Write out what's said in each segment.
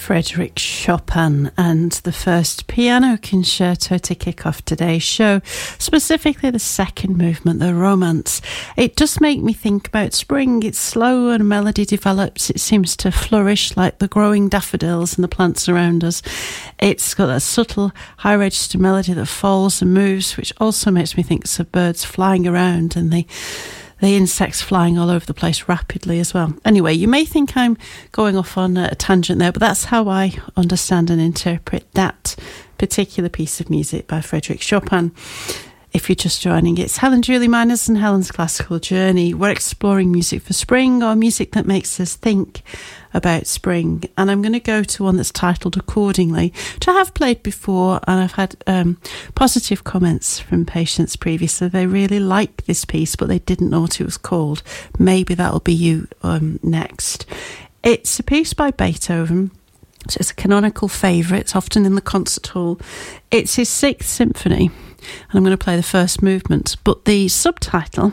Frédéric Chopin and the first piano concerto to kick off today's show, specifically the second movement, the Romance. It does make me think about spring. It's slow and a melody develops. It seems to flourish like the growing daffodils and the plants around us. It's got a subtle high register melody that falls and moves, which also makes me think of birds flying around and the insects flying all over the place rapidly as well. Anyway, you may think I'm going off on a tangent there, but that's how I understand and interpret that particular piece of music by Frédéric Chopin. If you're just joining, it's Helen Julie Miners and Helen's Classical Journey. We're exploring music for spring, or music that makes us think about spring. And I'm going to go to one that's titled Accordingly, which I have played before, and I've had positive comments from patients previously. They really like this piece, but they didn't know what it was called. Maybe that'll be you next. It's a piece by Beethoven. So it's a canonical favourite. It's often in the concert hall. It's his Sixth Symphony, and I'm going to play the first movement. But the subtitle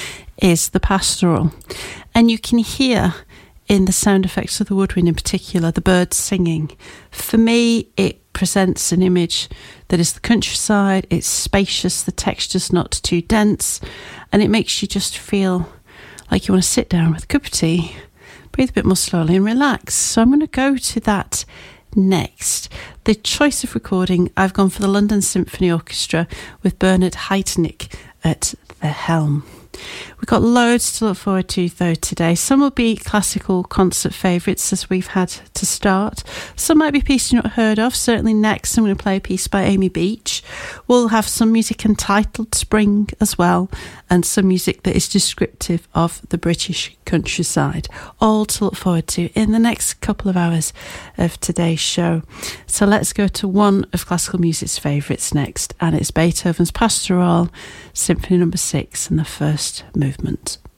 is The Pastoral, and you can hear in the sound effects of the woodwind in particular, the birds singing. For me, it presents an image that is the countryside. It's spacious, the texture's not too dense, and it makes you just feel like you want to sit down with a cup of tea, breathe a bit more slowly and relax. So I'm going to go to that next. The choice of recording, I've gone for the London Symphony Orchestra with Bernard Haitink at the helm. We've got loads to look forward to though today. Some will be classical concert favourites as we've had to start. Some might be pieces you've not heard of. Certainly next I'm going to play a piece by Amy Beach. We'll have some music entitled Spring as well, and some music that is descriptive of the British countryside. All to look forward to in the next couple of hours of today's show. So let's go to one of classical music's favourites next, and it's Beethoven's Pastoral, Symphony No. 6 and the first movement.